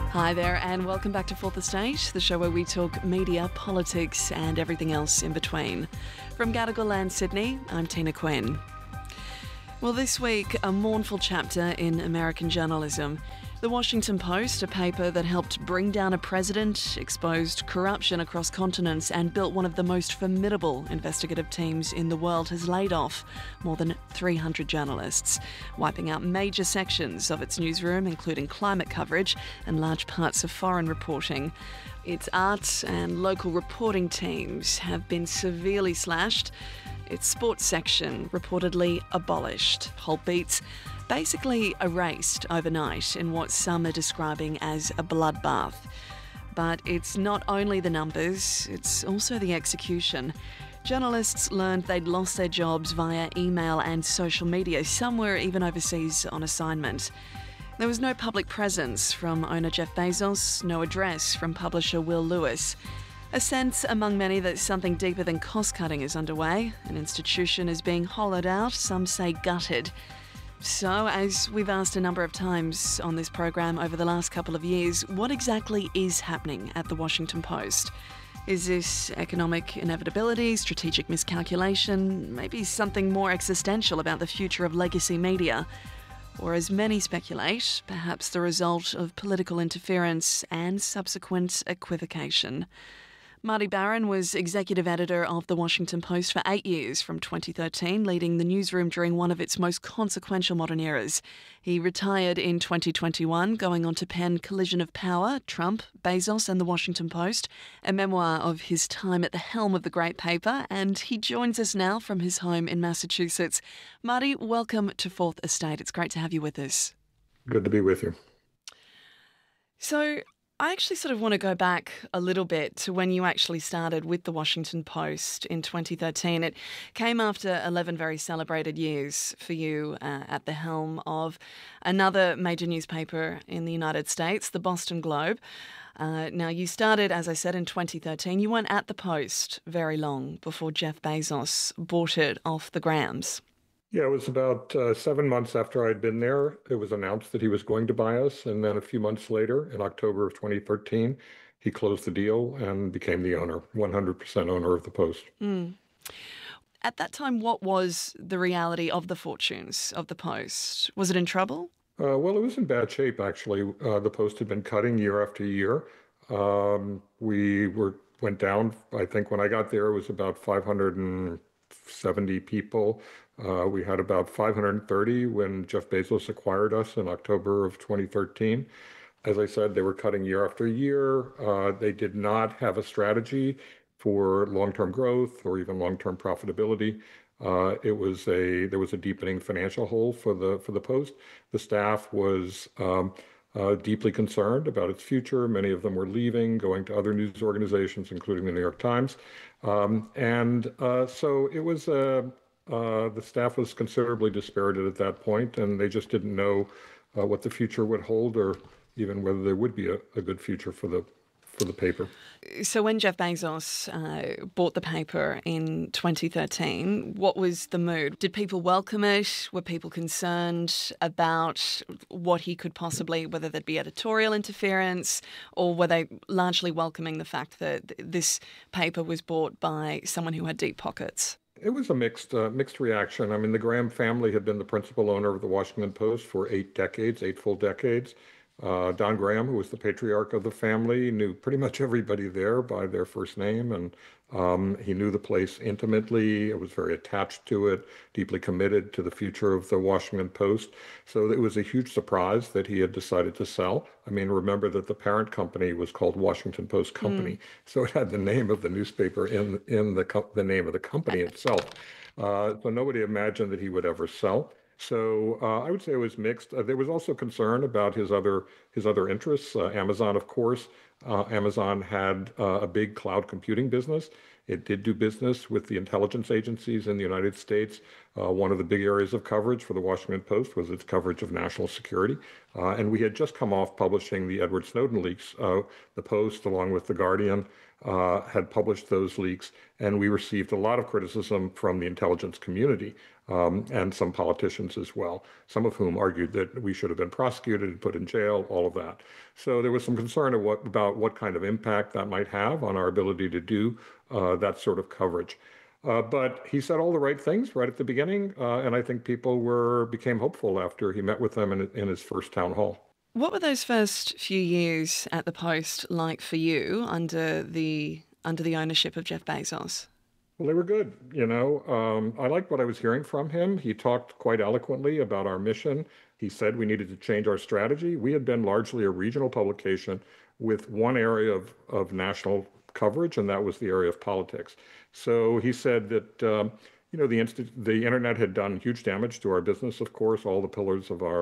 Hi there and welcome back to Fourth Estate, the show where we talk media, politics and everything else in between. From Gadigal Land, Sydney, I'm Tina Quinn. Well, this week, a mournful chapter in American journalism. The Washington Post, a paper that helped bring down a president, exposed corruption across continents and built one of the most formidable investigative teams in the world, has laid off more than 300 journalists, wiping out major sections of its newsroom, including climate coverage and large parts of foreign reporting. Its arts and local reporting teams have been severely slashed. Its sports section reportedly abolished. Whole beats basically erased overnight in what some are describing as a bloodbath. But it's not only the numbers, it's also the execution. Journalists learned they'd lost their jobs via email and social media. Some were even overseas on assignment. There was no public presence from owner Jeff Bezos, no address from publisher Will Lewis. A sense among many that something deeper than cost-cutting is underway. An institution is being hollowed out, some say gutted. So, as we've asked a number of times on this program over the last couple of years, what exactly is happening at the Washington Post? Is this economic inevitability, strategic miscalculation, maybe something more existential about the future of legacy media? Or, as many speculate, perhaps the result of political interference and subsequent equivocation? Marty Baron was executive editor of The Washington Post for 8 years, from 2013, leading the newsroom during one of its most consequential modern eras. He retired in 2021, going on to pen Collision of Power, Trump, Bezos and The Washington Post, a memoir of his time at the helm of the great paper, and he joins us now from his home in Massachusetts. Marty, welcome to Fourth Estate. It's great to have you with us. Good to be with you. So, I actually sort of want to go back a little bit to when you actually started with the Washington Post in 2013. It came after 11 very celebrated years for you at the helm of another major newspaper in the United States, the Boston Globe. Now, you started, as I said, in 2013. You weren't at the Post very long before Jeff Bezos bought it off the Grahams. Yeah, it was about 7 months after I'd been there. It was announced that he was going to buy us. And then a few months later, in October of 2013, he closed the deal and became the owner, 100% owner of the Post. At that time, what was the reality of the fortunes of the Post? Was it in trouble? Well, it was in bad shape, actually. The Post had been cutting year after year. Went down, I think when I got there, it was about 570 people. We had about 530 when Jeff Bezos acquired us in October of 2013. As I said, they were cutting year after year. They did not have a strategy for long-term growth or even long-term profitability. There was a deepening financial hole for the Post. The staff was deeply concerned about its future. Many of them were leaving, going to other news organizations, including the New York Times. So it was the staff was considerably dispirited at that point, and they just didn't know what the future would hold, or even whether there would be a good future for the paper. So when Jeff Bezos bought the paper in 2013, what was the mood? Did people welcome it? Were people concerned about what he could possibly, whether there'd be editorial interference, or were they largely welcoming the fact that this paper was bought by someone who had deep pockets? It was a mixed reaction. I mean, the Graham family had been the principal owner of the Washington Post for 8 full decades. Don Graham, who was the patriarch of the family, knew pretty much everybody there by their first name, and he knew the place intimately. Was very attached to it, deeply committed to the future of the Washington Post. So it was a huge surprise that he had decided to sell. I mean, remember that the parent company was called Washington Post Company, so it had the name of the newspaper in the name of the company itself. So nobody imagined that he would ever sell. So I would say it was mixed. There was also concern about his other interests. Amazon, of course. Amazon had a big cloud computing business. It did do business with the intelligence agencies in the United States. One of the big areas of coverage for the Washington Post was its coverage of national security. And we had just come off publishing the Edward Snowden leaks. The Post, along with The Guardian, had published those leaks, and we received a lot of criticism from the intelligence community and some politicians as well, some of whom argued that we should have been prosecuted and put in jail, all of that. So there was some concern about what kind of impact that might have on our ability to do that sort of coverage. But he said all the right things right at the beginning, and I think people became hopeful after he met with them in his first town hall. What were those first few years at the Post like for you under the ownership of Jeff Bezos? Well, they were good. I liked what I was hearing from him. He talked quite eloquently about our mission. He said we needed to change our strategy. We had been largely a regional publication with one area of national coverage, and that was the area of politics. So he said that the internet had done huge damage to our business. Of course, all the pillars of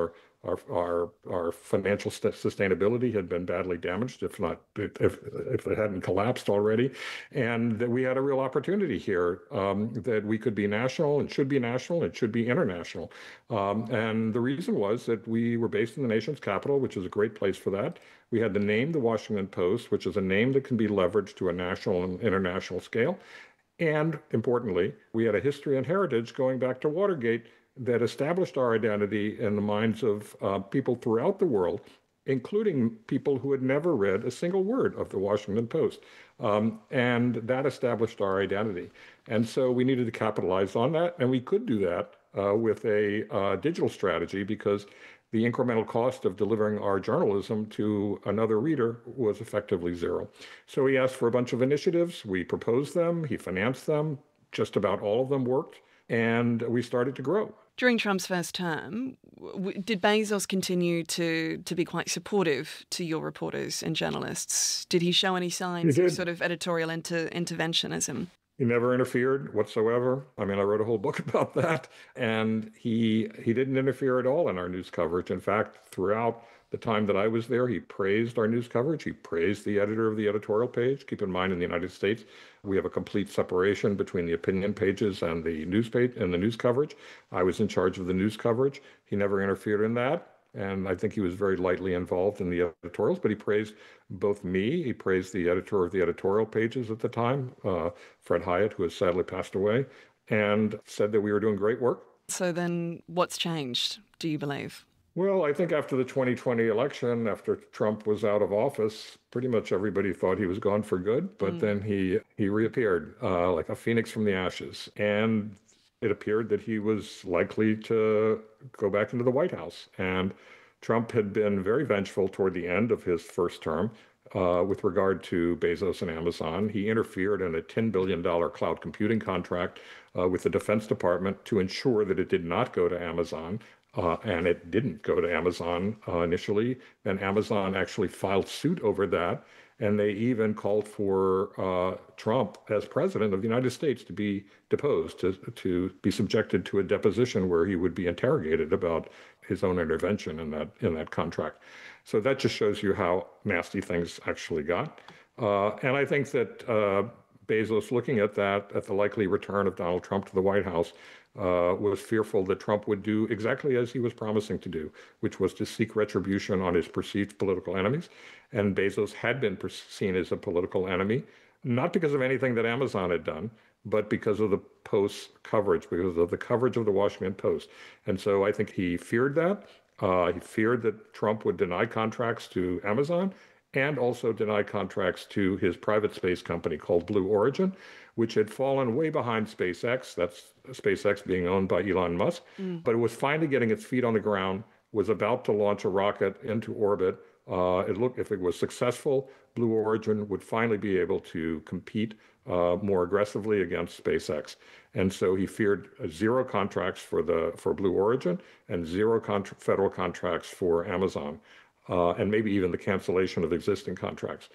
our financial sustainability had been badly damaged, if they hadn't collapsed already, and that we had a real opportunity here, that we could be national and should be national and should be international. And the reason was that we were based in the nation's capital, which is a great place for that. We had the name, the Washington Post, which is a name that can be leveraged to a national and international scale. And importantly, we had a history and heritage going back to Watergate that established our identity in the minds of people throughout the world, including people who had never read a single word of the Washington Post. And that established our identity. And so we needed to capitalize on that. And we could do that with a digital strategy, because the incremental cost of delivering our journalism to another reader was effectively zero. So he asked for a bunch of initiatives. We proposed them. He financed them. Just about all of them worked. And we started to grow. During Trump's first term, did Bezos continue to be quite supportive to your reporters and journalists? Did he show any signs of sort of editorial interventionism? He never interfered whatsoever. I mean, I wrote a whole book about that, and he didn't interfere at all in our news coverage. In fact, throughout the time that I was there, he praised our news coverage. He praised the editor of the editorial page. Keep in mind, in the United States, we have a complete separation between the opinion pages and the news page and the news coverage. I was in charge of the news coverage. He never interfered in that. And I think he was very lightly involved in the editorials, but he praised both me. He praised the editor of the editorial pages at the time, Fred Hyatt, who has sadly passed away, and said that we were doing great work. So then what's changed, do you believe? Well, I think after the 2020 election, after Trump was out of office, pretty much everybody thought he was gone for good. But then he reappeared like a phoenix from the ashes. And it appeared that he was likely to go back into the White House. And Trump had been very vengeful toward the end of his first term with regard to Bezos and Amazon. He interfered in a $10 billion cloud computing contract with the Defense Department to ensure that it did not go to Amazon. And it didn't go to Amazon initially. Then Amazon actually filed suit over that. And they even called for Trump as president of the United States to be deposed, to be subjected to a deposition where he would be interrogated about his own intervention in that contract. So that just shows you how nasty things actually got. And I think that Bezos, looking at that, at the likely return of Donald Trump to the White House, was fearful that Trump would do exactly as he was promising to do, which was to seek retribution on his perceived political enemies. And Bezos had been seen as a political enemy, not because of anything that Amazon had done, but because of the Post's coverage, because of the coverage of the Washington Post. And so I think he feared that. He feared that Trump would deny contracts to Amazon and also deny contracts to his private space company called Blue Origin, which had fallen way behind SpaceX. That's SpaceX being owned by Elon Musk. But it was finally getting its feet on the ground, was about to launch a rocket into orbit. If it was successful, Blue Origin would finally be able to compete more aggressively against SpaceX. And so he feared zero contracts for Blue Origin and zero federal contracts for Amazon. And maybe even the cancellation of existing contracts.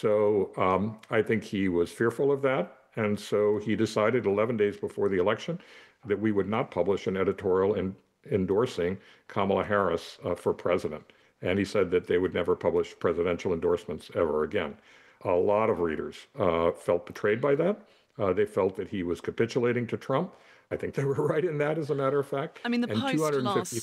So I think he was fearful of that. And so he decided 11 days before the election that we would not publish an editorial endorsing Kamala Harris for president. And he said that they would never publish presidential endorsements ever again. A lot of readers felt betrayed by that. They felt that he was capitulating to Trump. I think they were right in that, as a matter of fact. I mean, the Post lost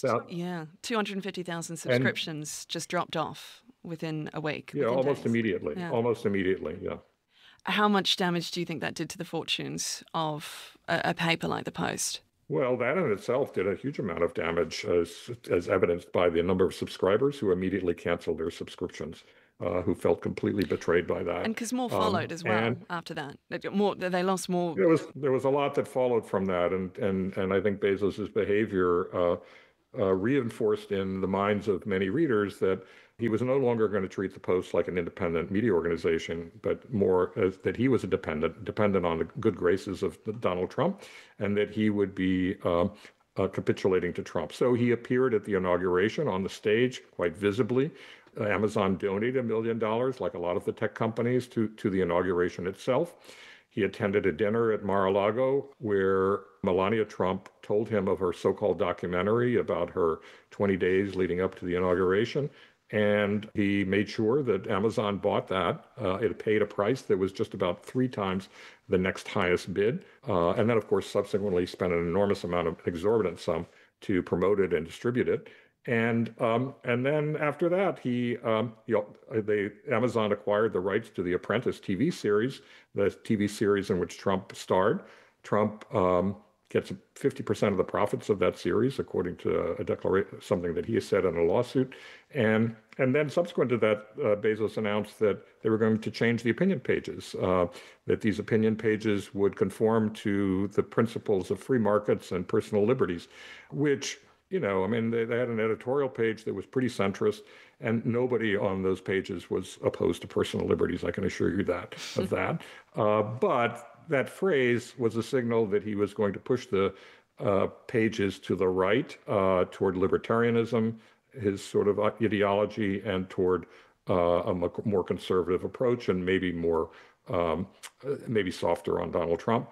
250,000 subscriptions just dropped off within a week. Yeah, almost days. immediately. Yeah. Almost immediately, yeah. How much damage do you think that did to the fortunes of a paper like the Post? Well, that in itself did a huge amount of damage, as evidenced by the number of subscribers who immediately canceled their subscriptions, who felt completely betrayed by And that. because more followed as And well after that. They lost more. there was a lot that followed from that, and I think Bezos's behavior reinforced in the minds of many readers that he was no longer going to treat the Post like an independent media organization, but more as that he was a dependent on the good graces of Donald Trump, and that he would be capitulating to Trump. So he appeared at the inauguration on the stage quite visibly. Amazon donated $1 million, like a lot of the tech companies, to the inauguration itself. He attended a dinner at Mar-a-Lago where Melania Trump told him of her so-called documentary about her 20 days leading up to the inauguration. And he made sure that Amazon bought that. It paid a price that was just about 3 times the next highest bid. And then, of course, subsequently spent an enormous amount of exorbitant sum to promote it and distribute it. And then after that, Amazon acquired the rights to the Apprentice TV series, the TV series in which Trump starred. Trump gets 50% of the profits of that series, according to a declaration, something that he has said in a lawsuit. And then subsequent to that, Bezos announced that they were going to change the opinion pages, that these opinion pages would conform to the principles of free markets and personal liberties, which, I mean, they had an editorial page that was pretty centrist, and nobody on those pages was opposed to personal liberties. I can assure you of that. But that phrase was a signal that he was going to push the pages to the right, toward libertarianism, his sort of ideology, and toward a more conservative approach, and maybe softer on Donald Trump.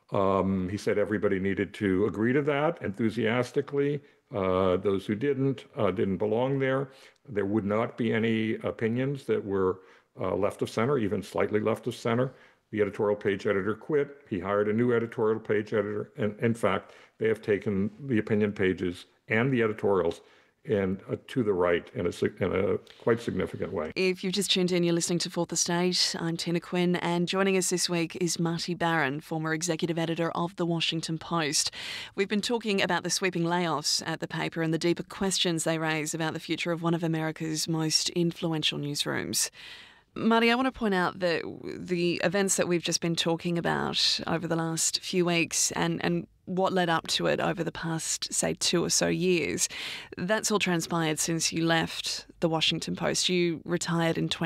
He said everybody needed to agree to that enthusiastically. Those who didn't belong there. There would not be any opinions that were left of center, even slightly left of center. The editorial page editor quit. He hired a new editorial page editor. And in fact, they have taken the opinion pages and the editorials and to the right in a quite significant way. If you've just tuned in, you're listening to Fourth Estate. I'm Tina Quinn, and joining us this week is Marty Baron, former executive editor of The Washington Post. We've been talking about the sweeping layoffs at the paper and the deeper questions they raise about the future of one of America's most influential newsrooms. Marty, I want to point out that the events that we've just been talking about over the last few weeks and what led up to it over the past, say, 2 or so years, that's all transpired since you left the Washington Post. You retired in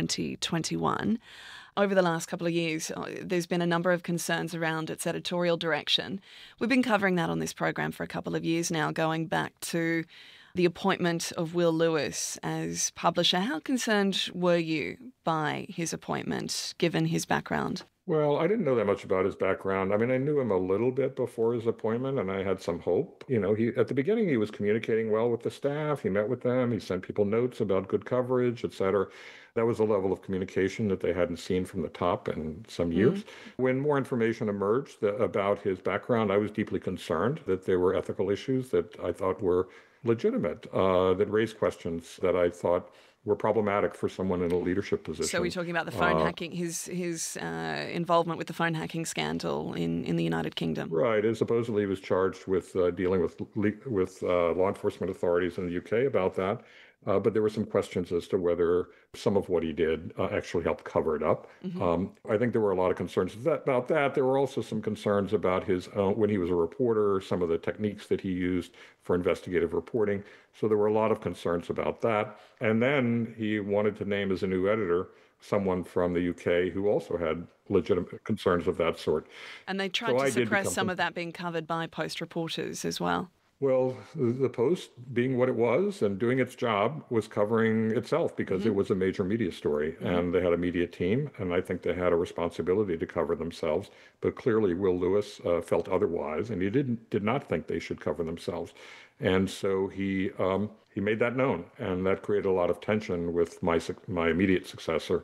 2021. Over the last couple of years, there's been a number of concerns around its editorial direction. We've been covering that on this program for a couple of years now, going back to the appointment of Will Lewis as publisher. How concerned were you by his appointment, given his background? Well, I didn't know that much about his background. I mean, I knew him a little bit before his appointment, and I had some hope. At the beginning, he was communicating well with the staff. He met with them. He sent people notes about good coverage, et cetera. That was a level of communication that they hadn't seen from the top in some years. When more information emerged about his background, I was deeply concerned that there were ethical issues that I thought were legitimate, that raised questions that I thought were problematic for someone in a leadership position. So we're talking about the phone hacking, his involvement with the phone hacking scandal in the United Kingdom. Right. And supposedly he was charged with dealing with law enforcement authorities in the UK about that. But there were some questions as to whether some of what he did actually helped cover it up. I think there were a lot of concerns about that. There were also some concerns about when he was a reporter, some of the techniques that he used for investigative reporting. So there were a lot of concerns about that. And then he wanted to name as a new editor someone from the UK who also had legitimate concerns of that sort. And they tried to suppress some of that being covered by Post reporters as well. Well, the Post, being what it was and doing its job, was covering itself because it was a major media story. And they had a media team, and I think they had a responsibility to cover themselves. But clearly, Will Lewis felt otherwise, and he did not think they should cover themselves. And so he made that known, and that created a lot of tension with my immediate successor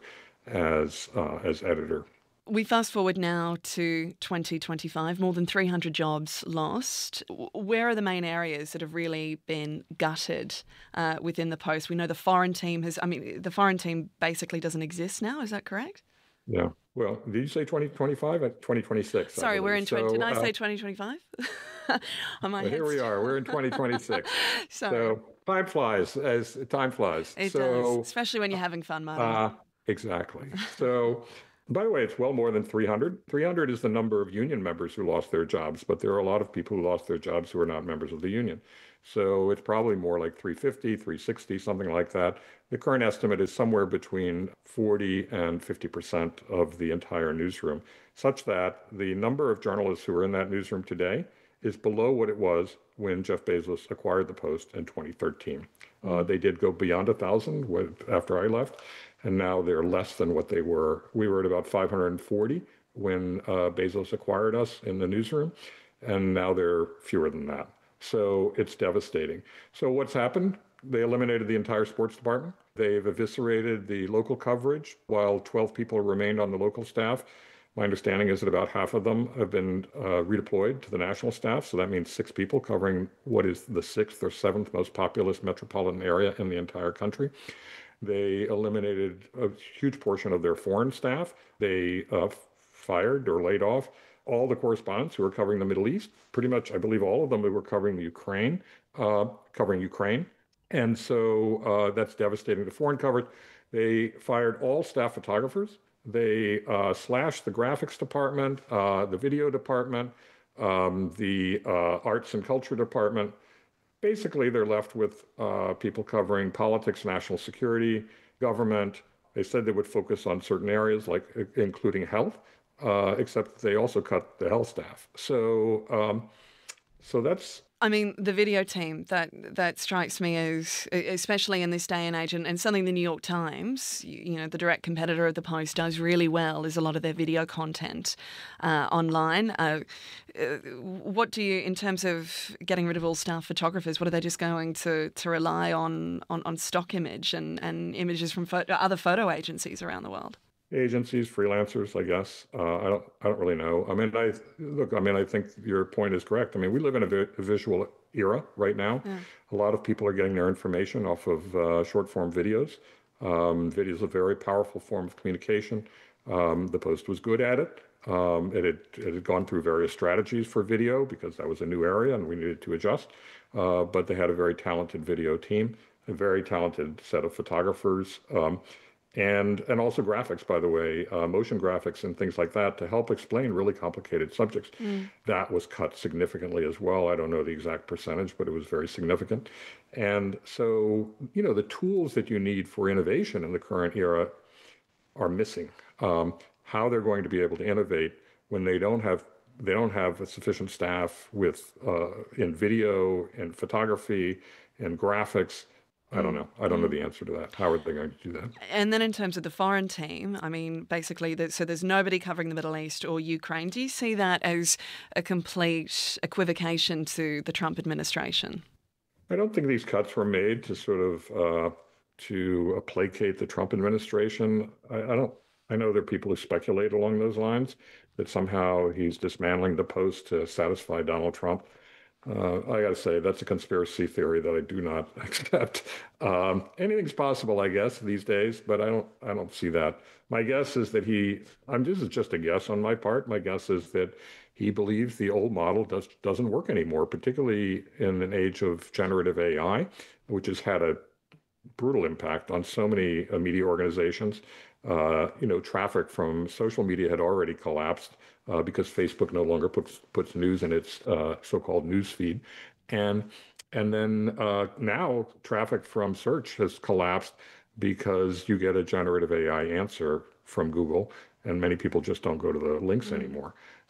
as editor. We fast forward now to 2025, more than 300 jobs lost. Where are the main areas that have really been gutted within the Post? We know the foreign team the foreign team basically doesn't exist now. Is that correct? Yeah. Well, did you say 2025? 2026, I Sorry, we're believe. in 20. Did So I say 2025? On my well, head. here we are. We're in 2026. Sorry. So time flies as time flies. It does, especially when you're having fun, Martin. Uh, exactly. So, by the way, it's well more than 300. 300 is the number of union members who lost their jobs, but there are a lot of people who lost their jobs who are not members of the union. So it's probably more like 350, 360, something like that. The current estimate is somewhere between 40 and 50% of the entire newsroom, such that the number of journalists who are in that newsroom today is below what it was when Jeff Bezos acquired the Post in 2013. They did go beyond 1,000 after I left, and now they're less than what they were. We were at about 540 when Bezos acquired us in the newsroom, and now they're fewer than that. So it's devastating. So what's happened? They eliminated the entire sports department. They've eviscerated the local coverage while 12 people remained on the local staff. My understanding is that about half of them have been redeployed to the national staff. So that means 6 people covering what is the 6th or 7th most populous metropolitan area in the entire country. They eliminated a huge portion of their foreign staff. They fired or laid off all the correspondents who were covering the Middle East. Pretty much, I believe all of them who were covering Ukraine. And so that's devastating to foreign coverage. They fired all staff photographers. They slashed the graphics department, the video department, the arts and culture department. Basically, they're left with people covering politics, national security, government. They said they would focus on certain areas, like including health, except they also cut the health staff. So that's. I mean, the video team, that strikes me as, especially in this day and age, and something the New York Times, the direct competitor of the Post, does really well is a lot of their video content online. What do you, in terms of getting rid of all staff photographers, what are they just going to rely on stock image and images from other photo agencies around the world? Agencies, freelancers, I guess. I don't really know. I mean, I think your point is correct. I mean, we live in a visual era right now. Yeah. A lot of people are getting their information off of short form videos. Video is a very powerful form of communication. The Post was good at it. It had gone through various strategies for video because that was a new area and we needed to adjust. But they had a very talented video team, a very talented set of photographers. And also graphics, by the way, motion graphics and things like that to help explain really complicated subjects. That was cut significantly as well. I don't know the exact percentage, but it was very significant. And so, the tools that you need for innovation in the current era are missing. How they're going to be able to innovate when they don't have a sufficient staff in video and photography and graphics. I don't know. I don't know the answer to that. How are they going to do that? And then in terms of the foreign team, I mean, basically, so there's nobody covering the Middle East or Ukraine. Do you see that as a complete equivocation to the Trump administration? I don't think these cuts were made to sort of to placate the Trump administration. I know there are people who speculate along those lines that somehow he's dismantling the Post to satisfy Donald Trump. I got to say, that's a conspiracy theory that I do not accept. Anything's possible, I guess, these days, but I don't see that. My guess is that this is just a guess on my part. My guess is that he believes the old model doesn't work anymore, particularly in an age of generative AI, which has had a brutal impact on so many media organizations. Traffic from social media had already collapsed because Facebook no longer puts news in its so-called news feed. And then now traffic from search has collapsed because you get a generative AI answer from Google, and many people just don't go to the links anymore.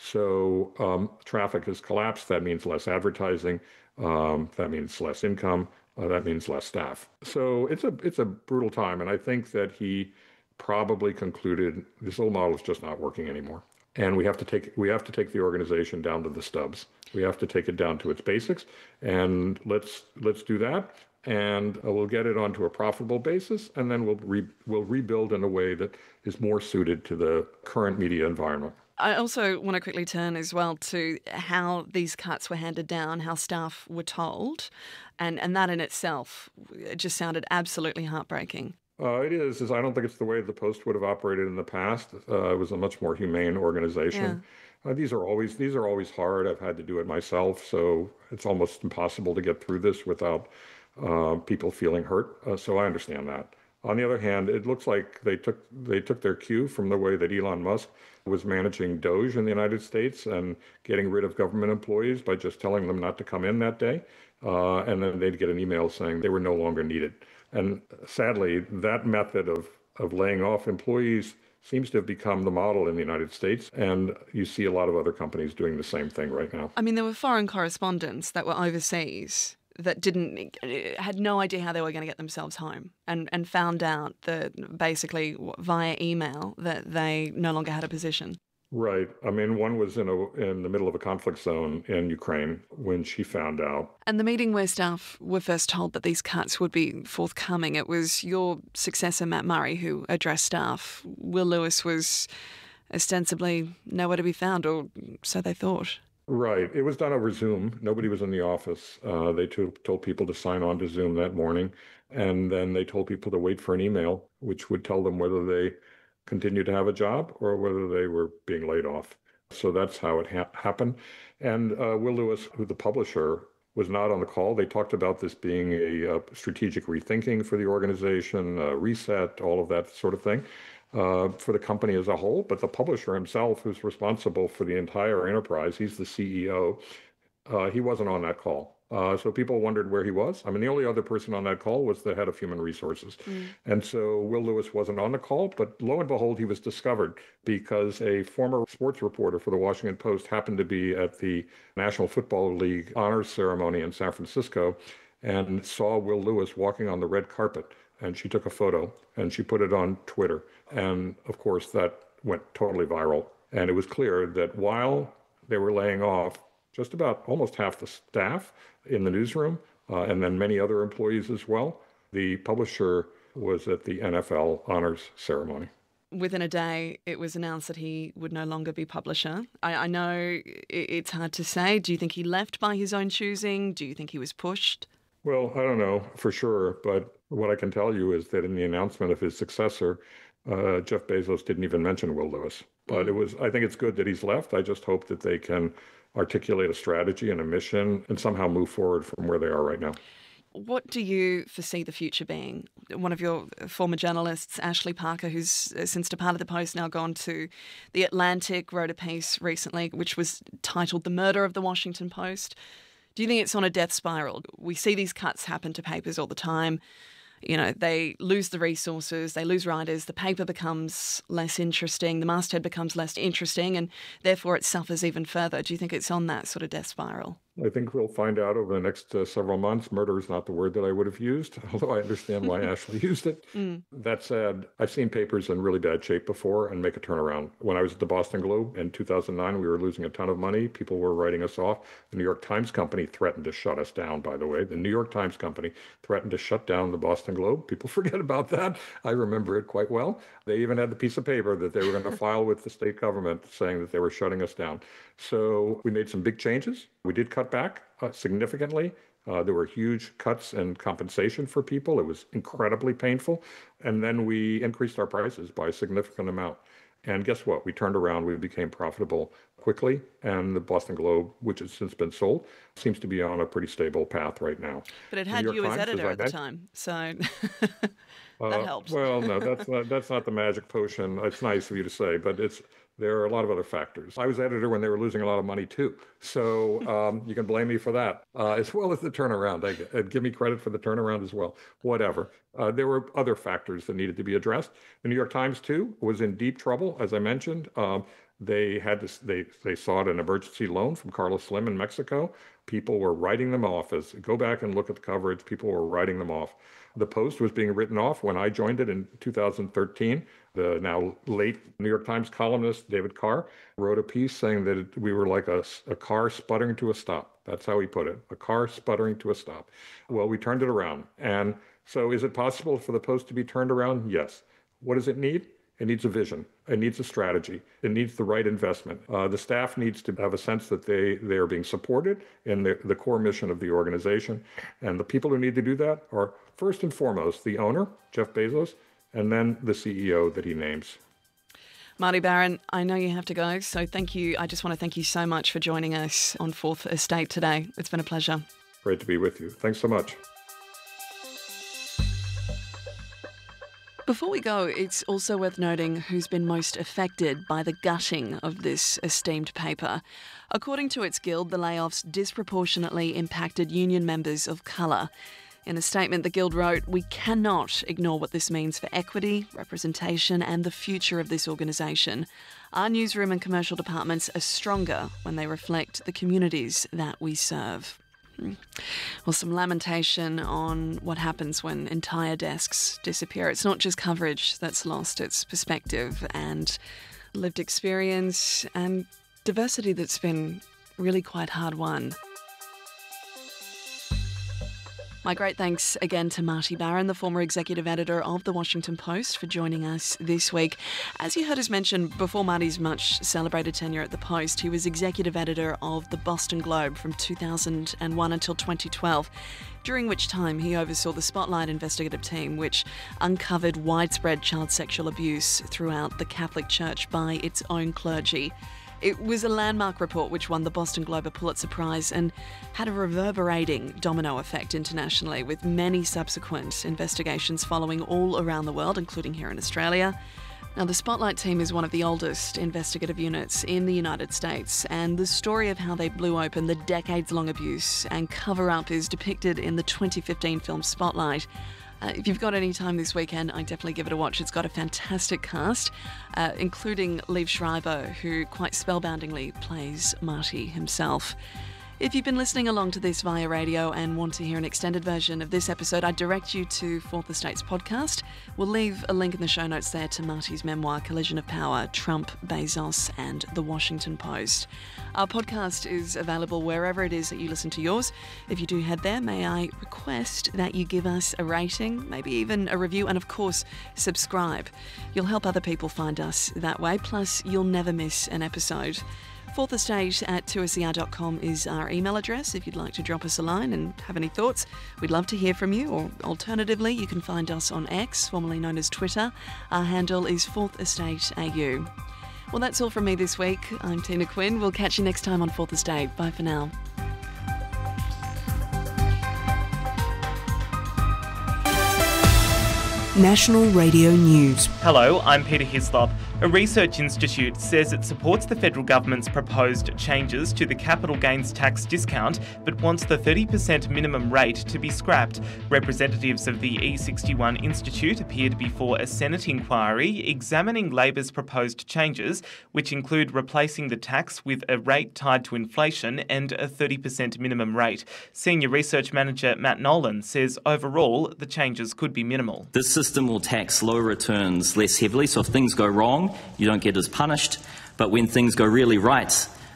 So traffic has collapsed. That means less advertising. That means less income. That means less staff. So it's a brutal time, and I think that he probably concluded this old model is just not working anymore, and we have to take the organization down to the stubs. We have to take it down to its basics, and let's do that, and we'll get it onto a profitable basis, and then we'll rebuild in a way that is more suited to the current media environment. I also want to quickly turn as well to how these cuts were handed down, how staff were told, and that in itself just sounded absolutely heartbreaking. It is. I don't think it's the way the Post would have operated in the past. It was a much more humane Yeah. organization. These are always hard. I've had to do it myself, so it's almost impossible to get through this without people feeling hurt. So I understand that. On the other hand, it looks like they took their cue from the way that Elon Musk was managing Doge in the United States and getting rid of government employees by just telling them not to come in that day, and then they'd get an email saying they were no longer needed. And sadly, that method of laying off employees seems to have become the model in the United States, and you see a lot of other companies doing the same thing right now. I mean, there were foreign correspondents that were overseas that had no idea how they were going to get themselves home, and found out that basically via email that they no longer had a position. Right. I mean, one was in the middle of a conflict zone in Ukraine when she found out. And the meeting where staff were first told that these cuts would be forthcoming, it was your successor, Matt Murray, who addressed staff. Will Lewis was ostensibly nowhere to be found, or so they thought. Right. It was done over Zoom. Nobody was in the office. They told people to sign on to Zoom that morning, and then they told people to wait for an email, which would tell them whether they continued to have a job or whether they were being laid off. So that's how it happened. And Will Lewis, who the publisher, was not on the call. They talked about this being a strategic rethinking for the organization, reset, all of that sort of thing for the company as a whole. But the publisher himself, who's responsible for the entire enterprise, he's the CEO, he wasn't on that call. So people wondered where he was. I mean, the only other person on that call was the head of human resources. And so Will Lewis wasn't on the call, but lo and behold, he was discovered because a former sports reporter for the Washington Post happened to be at the National Football League honors ceremony in San Francisco and saw Will Lewis walking on the red carpet. And she took a photo and she put it on Twitter. And of course, that went totally viral. And it was clear that while they were laying off just about almost half the staff in the newsroom, and then many other employees as well, the publisher was at the NFL honors ceremony. Within a day, it was announced that he would no longer be publisher. I know it's hard to say. Do you think he left by his own choosing? Do you think he was pushed? Well, I don't know for sure, but what I can tell you is that in the announcement of his successor, Jeff Bezos didn't even mention Will Lewis. But I think it's good that he's left. I just hope that they can articulate a strategy and a mission and somehow move forward from where they are right now. What do you foresee the future being? One of your former journalists, Ashley Parker, who's since departed the Post, now gone to The Atlantic, wrote a piece recently which was titled "The Murder of the Washington Post." Do you think it's on a death spiral? We see these cuts happen to papers all the time. You know, they lose the resources, they lose writers, the paper becomes less interesting, the masthead becomes less interesting, and therefore it suffers even further. Do you think it's on that sort of death spiral? I think we'll find out over the next several months. Murder is not the word that I would have used, although I understand why Ashley used it. That said, I've seen papers in really bad shape before and make a turnaround. When I was at the Boston Globe in 2009, we were losing a ton of money. People were writing us off. The New York Times Company threatened to shut us down, by the way. The New York Times Company threatened to shut down the Boston Globe. People forget about that. I remember it quite well. They even had the piece of paper that they were going to file with the state government saying that they were shutting us down. So we made some big changes. We did cut back significantly. There were huge cuts in compensation for people. It was incredibly painful. And then we increased our prices by a significant amount. And guess what? We turned around. We became profitable quickly. And the Boston Globe, which has since been sold, seems to be on a pretty stable path right now. But it had you as editor at the time, so that helps. Well, no, that's not the magic potion. It's nice of you to say, but there are a lot of other factors. I was editor when they were losing a lot of money too, so you can blame me for that, as well as the turnaround. Give me credit for the turnaround as well. Whatever. There were other factors that needed to be addressed. The New York Times too was in deep trouble, as I mentioned. They sought an emergency loan from Carlos Slim in Mexico. People were writing them off. Go back and look at the coverage. People were writing them off. The Post was being written off when I joined it in 2013. The now late New York Times columnist David Carr wrote a piece saying that we were like a car sputtering to a stop. That's how he put it, a car sputtering to a stop. Well, we turned it around. And so is it possible for the Post to be turned around? Yes. What does it need? It needs a vision. It needs a strategy. It needs the right investment. The staff needs to have a sense that they are being supported in the core mission of the organization. And the people who need to do that are, first and foremost, the owner, Jeff Bezos, and then the CEO that he names. Marty Barron, I know you have to go, so thank you. I just want to thank you so much for joining us on Fourth Estate today. It's been a pleasure. Great to be with you. Thanks so much. Before we go, it's also worth noting who's been most affected by the gutting of this esteemed paper. According to its guild, the layoffs disproportionately impacted union members of colour. In a statement, the Guild wrote, "We cannot ignore what this means for equity, representation and the future of this organisation. Our newsroom and commercial departments are stronger when they reflect the communities that we serve." Well, some lamentation on what happens when entire desks disappear. It's not just coverage that's lost, it's perspective and lived experience and diversity that's been really quite hard won. My great thanks again to Marty Barron, the former executive editor of The Washington Post, for joining us this week. As you heard us mention, before Marty's much celebrated tenure at the Post, he was executive editor of the Boston Globe from 2001 until 2012, during which time he oversaw the Spotlight investigative team, which uncovered widespread child sexual abuse throughout the Catholic Church by its own clergy. It was a landmark report which won the Boston Globe a Pulitzer Prize and had a reverberating domino effect internationally, with many subsequent investigations following all around the world, including here in Australia. Now, the Spotlight team is one of the oldest investigative units in the United States, and the story of how they blew open the decades-long abuse and cover-up is depicted in the 2015 film Spotlight. If you've got any time this weekend, I'd definitely give it a watch. It's got a fantastic cast, including Liev Schreiber, who quite spellboundingly plays Marty himself. If you've been listening along to this via radio and want to hear an extended version of this episode, I'd direct you to Fourth Estate's podcast. We'll leave a link in the show notes there to Marty's memoir, Collision of Power, Trump, Bezos and The Washington Post. Our podcast is available wherever it is that you listen to yours. If you do head there, may I request that you give us a rating, maybe even a review, and of course, subscribe. You'll help other people find us that way, plus you'll never miss an episode. Fourth Estate at 2SER.com is our email address if you'd like to drop us a line and have any thoughts. We'd love to hear from you, or alternatively, you can find us on X, formerly known as Twitter. Our handle is Fourth Estate AU. Well, that's all from me this week. I'm Tina Quinn. We'll catch you next time on Fourth Estate. Bye for now. National Radio News. Hello, I'm Peter Hislop. A research institute says it supports the federal government's proposed changes to the capital gains tax discount, but wants the 30% minimum rate to be scrapped. Representatives of the E61 Institute appeared before a Senate inquiry examining Labor's proposed changes, which include replacing the tax with a rate tied to inflation and a 30% minimum rate. Senior Research Manager Matt Nolan says overall the changes could be minimal. This system will tax low returns less heavily, so if things go wrong, you don't get as punished. But when things go really right,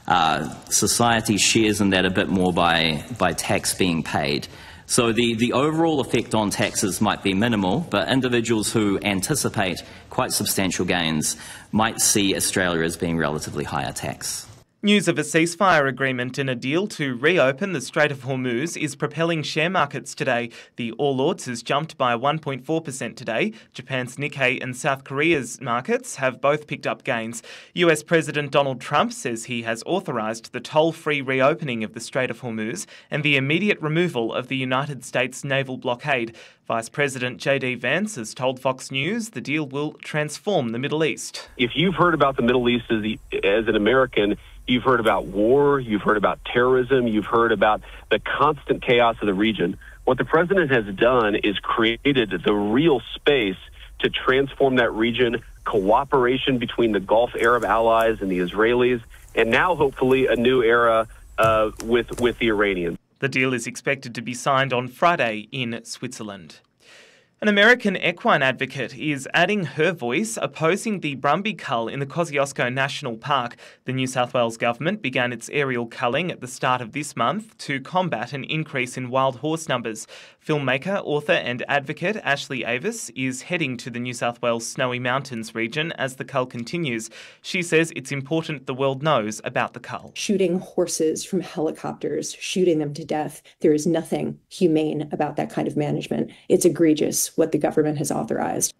society shares in that a bit more by tax being paid. So the overall effect on taxes might be minimal, but individuals who anticipate quite substantial gains might see Australia as being relatively higher tax. News of a ceasefire agreement and a deal to reopen the Strait of Hormuz is propelling share markets today. The All Ords has jumped by 1.4% today. Japan's Nikkei and South Korea's markets have both picked up gains. US President Donald Trump says he has authorised the toll-free reopening of the Strait of Hormuz and the immediate removal of the United States naval blockade. Vice President J.D. Vance has told Fox News the deal will transform the Middle East. If you've heard about the Middle East as an American, you've heard about war, you've heard about terrorism, you've heard about the constant chaos of the region. What the president has done is created the real space to transform that region, cooperation between the Gulf Arab allies and the Israelis, and now hopefully a new era with the Iranians. The deal is expected to be signed on Friday in Switzerland. An American equine advocate is adding her voice opposing the Brumby cull in the Kosciuszko National Park. The New South Wales government began its aerial culling at the start of this month to combat an increase in wild horse numbers. Filmmaker, author and advocate Ashley Avis is heading to the New South Wales Snowy Mountains region as the cull continues. She says it's important the world knows about the cull. Shooting horses from helicopters, shooting them to death, there is nothing humane about that kind of management. It's egregious what the government has authorized.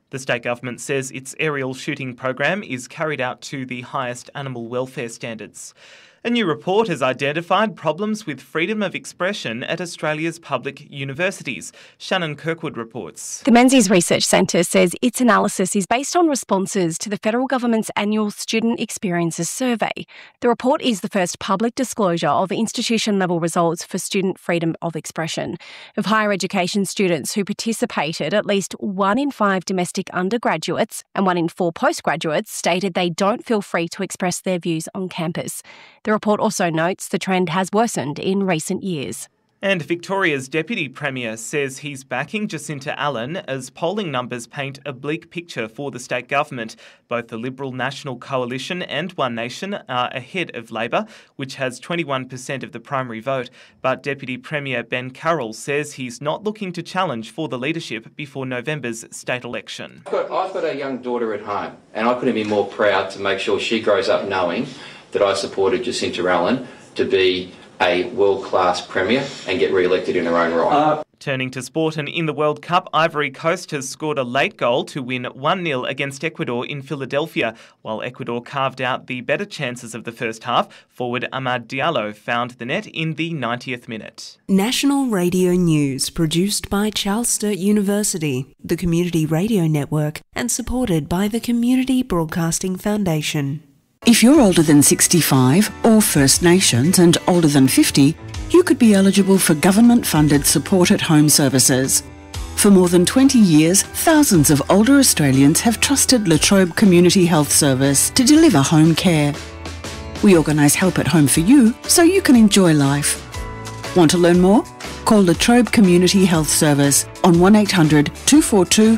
The state government says its aerial shooting program is carried out to the highest animal welfare standards. A new report has identified problems with freedom of expression at Australia's public universities. Shannon Kirkwood reports. The Menzies Research Centre says its analysis is based on responses to the federal government's annual Student Experiences Survey. The report is the first public disclosure of institution-level results for student freedom of expression. Of higher education students who participated, at least 1 in 5 domestic undergraduates and 1 in 4 postgraduates stated they don't feel free to express their views on campus. The report also notes the trend has worsened in recent years. And Victoria's Deputy Premier says he's backing Jacinta Allen as polling numbers paint a bleak picture for the state government. Both the Liberal National Coalition and One Nation are ahead of Labor, which has 21% of the primary vote. But Deputy Premier Ben Carroll says he's not looking to challenge for the leadership before November's state election. I've got a young daughter at home, and I couldn't be more proud to make sure she grows up knowing that I supported Jacinta Allen to be a world-class Premier and get re-elected in her own right. Turning to sport, and in the World Cup, Ivory Coast has scored a late goal to win 1-0 against Ecuador in Philadelphia. While Ecuador carved out the better chances of the first half, forward Amad Diallo found the net in the 90th minute. National Radio News, produced by Charles Sturt University, the Community Radio Network, and supported by the Community Broadcasting Foundation. If you're older than 65 or First Nations and older than 50, you could be eligible for government-funded support at home services. For more than 20 years, thousands of older Australians have trusted La Trobe Community Health Service to deliver home care. We organise help at home for you so you can enjoy life. Want to learn more? Call La Trobe Community Health Service on 1800 242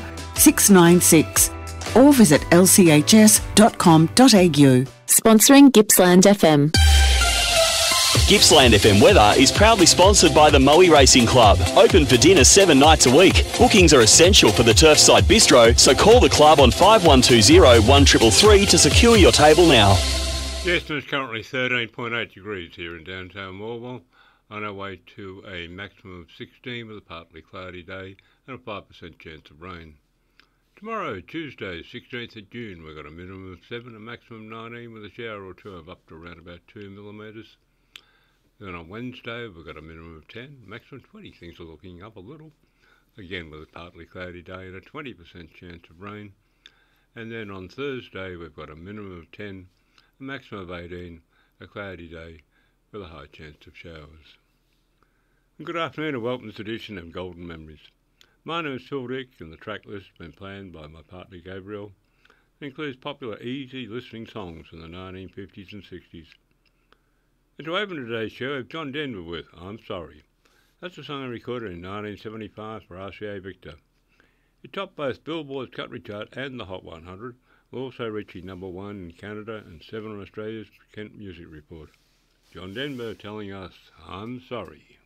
696 or visit lchs.com.au. Sponsoring Gippsland FM. Gippsland FM Weather is proudly sponsored by the Moe Racing Club. Open for dinner 7 nights a week. Bookings are essential for the Turfside Bistro, so call the club on 5120 1333 to secure your table now. Yes, it's currently 13.8 degrees here in downtown Morwell, on our way to a maximum of 16 with a partly cloudy day and a 5% chance of rain. Tomorrow, Tuesday, 16th of June, we've got a minimum of 7, a maximum 19 with a shower or two of up to around about 2 millimetres. Then on Wednesday, we've got a minimum of 10, maximum 20. Things are looking up a little, again with a partly cloudy day and a 20% chance of rain. And then on Thursday, we've got a minimum of 10, a maximum of 18, a cloudy day with a high chance of showers. And good afternoon and welcome to this edition of Golden Memories. My name is Phil Dick, and the track list has been planned by my partner Gabriel. It includes popular, easy listening songs from the 1950s and 60s. And to open today's show, I have John Denver with I'm Sorry. That's a song I recorded in 1975 for RCA Victor. It topped both Billboard's Country Chart and the Hot 100, also reaching number 1 in Canada and 7 on Australia's Kent Music Report. John Denver telling us I'm sorry.